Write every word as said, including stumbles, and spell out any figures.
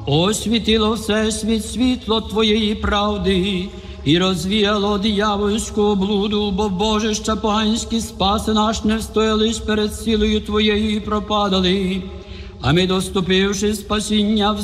освітило всесвіт світло Твоєї правди, і розвіяло диявольську облуду, бо божища поганські спаси наш не встояли ж перед силою Твоєю і пропадали. А ми, доступивши спасіння в